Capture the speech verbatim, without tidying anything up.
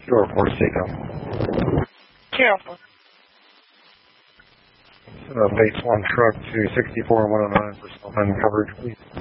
Door four, Seco. Careful. Uh, base one truck to sixty-four one oh nine for cell phone coverage, please.